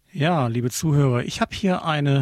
Ja, liebe Zuhörer, ich habe hier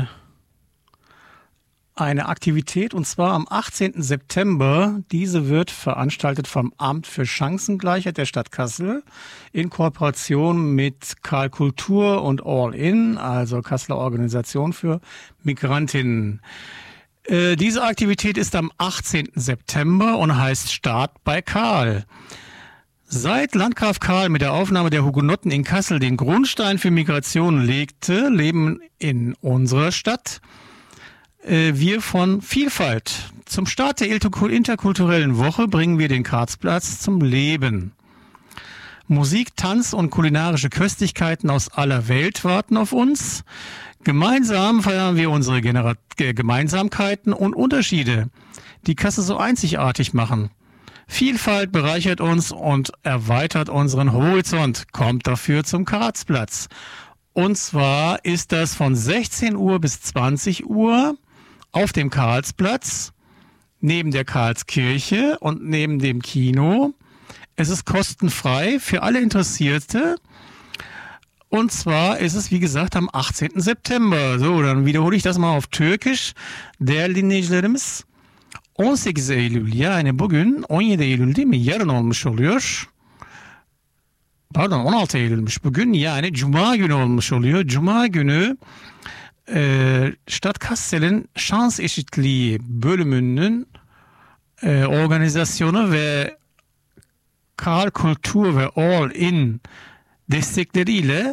eine Aktivität und zwar am 18. September. Diese wird veranstaltet vom Amt für Chancengleichheit der Stadt Kassel in Kooperation mit Karl Kultur und All In, also Kasseler Organisation für Migrantinnen. Diese Aktivität ist am 18. September und heißt Start bei Karl. Seit Landgraf Karl mit der Aufnahme der Hugenotten in Kassel den Grundstein für Migration legte, leben in unserer Stadt wir von Vielfalt. Zum Start der interkulturellen Woche bringen wir den Karlsplatz zum Leben. Musik, Tanz und kulinarische Köstlichkeiten aus aller Welt warten auf uns. Gemeinsam feiern wir unsere Gemeinsamkeiten und Unterschiede, die Kassel so einzigartig machen. Vielfalt bereichert uns und erweitert unseren Horizont. Kommt dafür zum Karlsplatz. Und zwar ist das von 16 Uhr bis 20 Uhr auf dem Karlsplatz, neben der Karlskirche und neben dem Kino. Es ist kostenfrei für alle Interessierte. Und zwar ist es, wie gesagt, am 18. September. So, dann wiederhole ich das mal auf Türkisch. Değerli dinleyicilerimiz, 18 Eylül yani bugün 17 Eylül değil mi? Yarın olmuş oluyor. Pardon 16 Eylül'müş bugün yani Cuma günü olmuş oluyor. Cuma günü Stadt Kassel'in şans eşitliği bölümünün organizasyonu ve Karl Kultur ve All In destekleriyle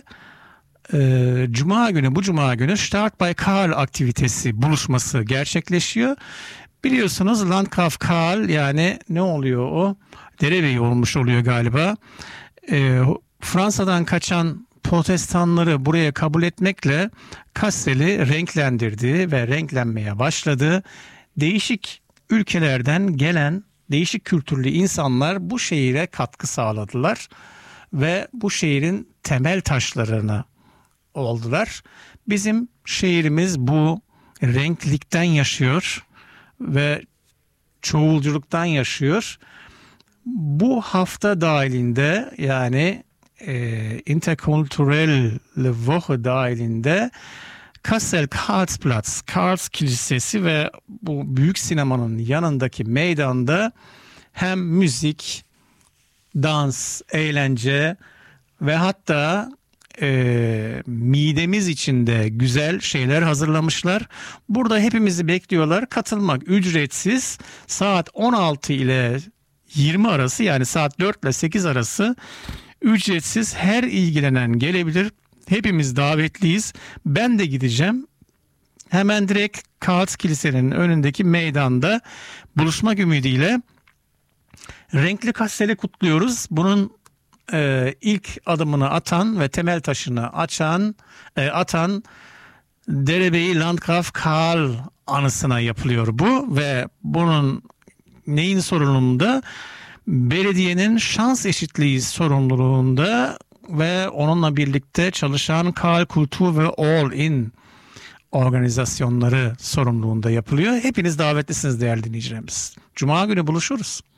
bu Cuma günü Start by Karl aktivitesi buluşması gerçekleşiyor. Biliyorsunuz Landgraf Karl yani ne oluyor o? Derebeyi olmuş oluyor galiba. Fransa'dan kaçan protestanları buraya kabul etmekle Kassel'i renklendirdi ve renklenmeye başladı. Değişik ülkelerden gelen değişik kültürlü insanlar bu şehire katkı sağladılar ve bu şehrin temel taşlarını oldular. Bizim şehrimiz bu renklilikten yaşıyor ve çoğulculuktan yaşıyor. Bu hafta dahilinde yani interkulturelle Woche dahilinde Kassel Karlsplatz, Karls Kilisesi ve bu büyük sinemanın yanındaki meydanda hem müzik, dans, eğlence ve hatta midemiz için de güzel şeyler hazırlamışlar. Burada hepimizi bekliyorlar. Katılmak ücretsiz. Saat 16 ile 20 arası yani saat 4 ile 8 arası ücretsiz, her ilgilenen gelebilir. Hepimiz davetliyiz. Ben de gideceğim. Hemen direkt Karls Kilisenin önündeki meydanda buluşmak ümidiyle renkli Kassel'i kutluyoruz. Bunun ilk adımını atan ve temel taşını atan Derebeyi Landgraf Karl anısına yapılıyor bu ve bunun neyin sorumluluğunda? Belediyenin şans eşitliği sorumluluğunda ve onunla birlikte çalışan Karl Kultur ve All In organizasyonları sorumluluğunda yapılıyor. Hepiniz davetlisiniz değerli dinleyicilerimiz. Cuma günü buluşuruz.